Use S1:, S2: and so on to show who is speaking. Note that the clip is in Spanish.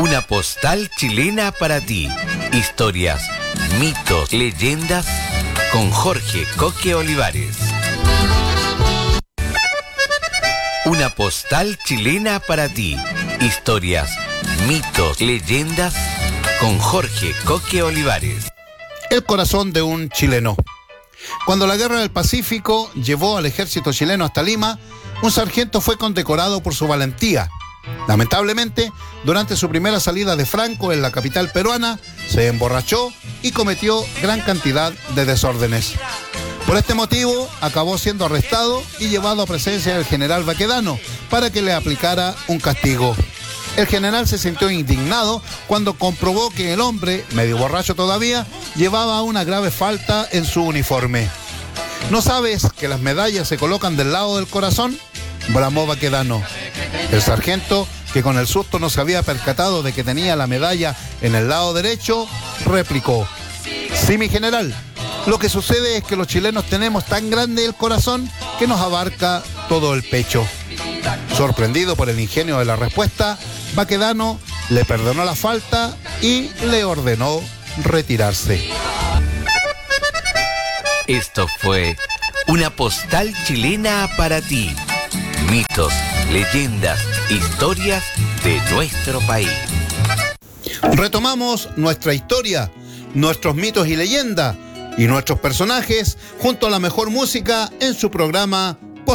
S1: Una postal chilena para ti. Historias, mitos, leyendas con Jorge Coque Olivares. Una postal chilena para ti. Historias, mitos, leyendas con Jorge Coque Olivares.
S2: El corazón de un chileno. Cuando la Guerra del Pacífico llevó al ejército chileno hasta Lima, un sargento fue condecorado por su valentía. Lamentablemente, durante su primera salida de Franco en la capital peruana, se emborrachó y cometió gran cantidad de desórdenes. Por este motivo, acabó siendo arrestado y llevado a presencia del general Baquedano para que le aplicara un castigo. El general se sintió indignado cuando comprobó que el hombre, medio borracho todavía, llevaba una grave falta en su uniforme. ¿No sabes que las medallas se colocan del lado del corazón?, bramó Baquedano. El sargento, que con el susto no se había percatado de que tenía la medalla en el lado derecho, replicó: sí, mi general, lo que sucede es que los chilenos tenemos tan grande el corazón que nos abarca todo el pecho. Sorprendido por el ingenio de la respuesta, Baquedano le perdonó la falta y le ordenó retirarse.
S1: Esto fue Una postal chilena para ti. Mitos, leyendas, historias de nuestro país.
S2: Retomamos nuestra historia, nuestros mitos y leyendas y nuestros personajes junto a la mejor música en su programa